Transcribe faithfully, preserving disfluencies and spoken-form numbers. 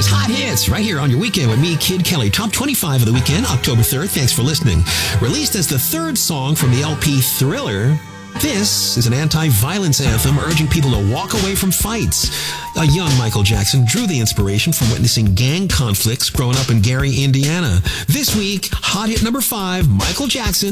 is Hot Hits, right here on your weekend with me, Kid Kelly. Top twenty-five of the weekend, October third. Thanks for listening. Released as the third song from the L P Thriller, this is an anti-violence anthem urging people to walk away from fights. A young Michael Jackson drew the inspiration from witnessing gang conflicts growing up in Gary, Indiana. This week, hot hit number five, Michael Jackson.